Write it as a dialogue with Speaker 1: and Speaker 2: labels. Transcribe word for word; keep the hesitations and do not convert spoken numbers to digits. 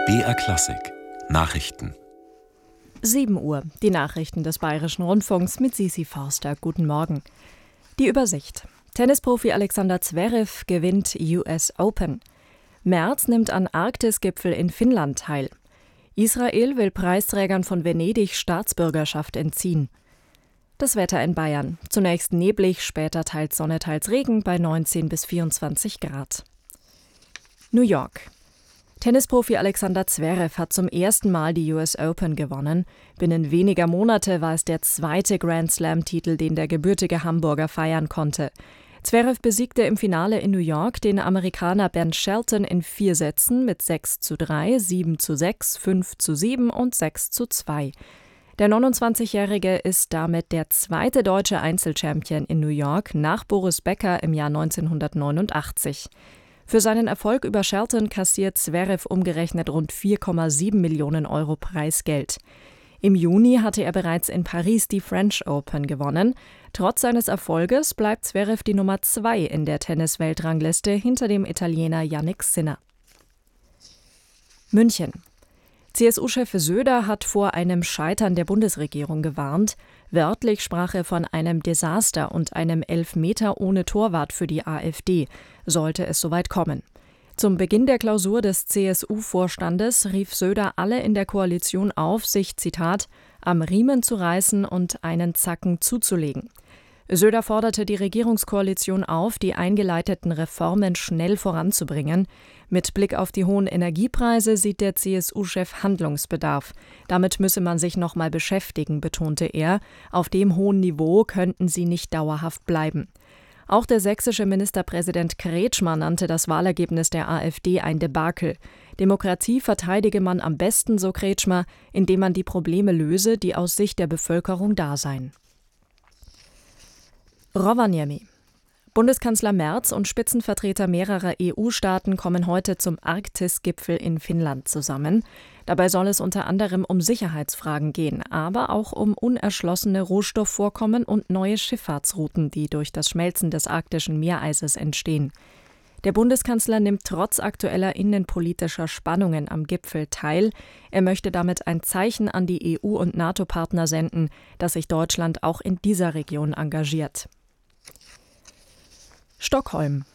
Speaker 1: B R Klassik Nachrichten.
Speaker 2: sieben Uhr, die Nachrichten des Bayerischen Rundfunks mit Sisi Forster. Guten Morgen. Die Übersicht. Tennisprofi Alexander Zverev gewinnt U S Open. Merz nimmt an Arktis-Gipfel in Finnland teil. Israel will Preisträgern von Venedig Staatsbürgerschaft entziehen. Das Wetter in Bayern. Zunächst neblig, später teils Sonne, teils Regen bei neunzehn bis vierundzwanzig Grad. New York. Tennisprofi Alexander Zverev hat zum ersten Mal die U S Open gewonnen. Binnen weniger Monate war es der zweite Grand-Slam-Titel, den der gebürtige Hamburger feiern konnte. Zverev besiegte im Finale in New York den Amerikaner Ben Shelton in vier Sätzen mit sechs zu drei, sieben zu sechs, fünf zu sieben und sechs zu zwei. Der neunundzwanzigjährige ist damit der zweite deutsche Einzelchampion in New York nach Boris Becker im Jahr neunzehnhundertneunundachtzig. Für seinen Erfolg über Shelton kassiert Zverev umgerechnet rund vier Komma sieben Millionen Euro Preisgeld. Im Juni hatte er bereits in Paris die French Open gewonnen. Trotz seines Erfolges bleibt Zverev die Nummer zwei in der Tennis-Weltrangliste hinter dem Italiener Jannik Sinner. München. C S U-Chef Söder hat vor einem Scheitern der Bundesregierung gewarnt. Wörtlich sprach er von einem Desaster und einem Elfmeter ohne Torwart für die AfD, sollte es soweit kommen. Zum Beginn der Klausur des C S U-Vorstandes rief Söder alle in der Koalition auf, sich, Zitat, am Riemen zu reißen und einen Zacken zuzulegen. Söder forderte die Regierungskoalition auf, die eingeleiteten Reformen schnell voranzubringen. Mit Blick auf die hohen Energiepreise sieht der C S U-Chef Handlungsbedarf. Damit müsse man sich noch mal beschäftigen, betonte er. Auf dem hohen Niveau könnten sie nicht dauerhaft bleiben. Auch der sächsische Ministerpräsident Kretschmer nannte das Wahlergebnis der AfD ein Debakel. Demokratie verteidige man am besten, so Kretschmer, indem man die Probleme löse, die aus Sicht der Bevölkerung da seien. Rovaniemi. Bundeskanzler Merz und Spitzenvertreter mehrerer E U-Staaten kommen heute zum Arktis-Gipfel in Finnland zusammen. Dabei soll es unter anderem um Sicherheitsfragen gehen, aber auch um unerschlossene Rohstoffvorkommen und neue Schifffahrtsrouten, die durch das Schmelzen des arktischen Meereises entstehen. Der Bundeskanzler nimmt trotz aktueller innenpolitischer Spannungen am Gipfel teil. Er möchte damit ein Zeichen an die E U- und NATO-Partner senden, dass sich Deutschland auch in dieser Region engagiert. Stockholm.